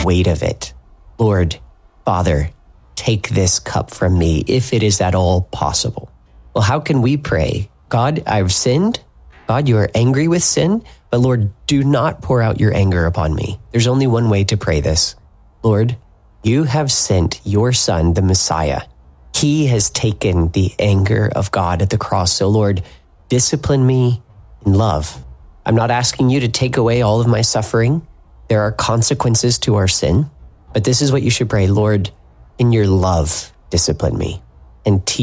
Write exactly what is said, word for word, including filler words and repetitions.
weight of it. Lord, Father, take this cup from me if it is at all possible. Well, how can we pray? God, I've sinned. God, you are angry with sin, but Lord, do not pour out your anger upon me. There's only one way to pray this. Lord, you have sent your Son, the Messiah. He has taken the anger of God at the cross. So Lord, discipline me in love. I'm not asking you to take away all of my suffering. There are consequences to our sin, but this is what you should pray. Lord, in your love, discipline me and teach